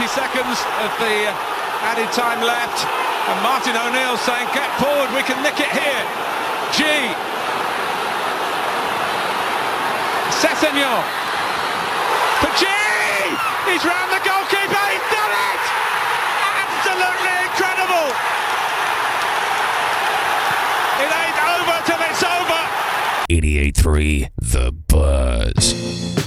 seconds of the added time left, and Martin O'Neill saying, get forward, we can nick it here. G. Sessegnon for G. He's round the goalkeeper, he's done it! Absolutely incredible! It ain't over till it's over! 88.3 The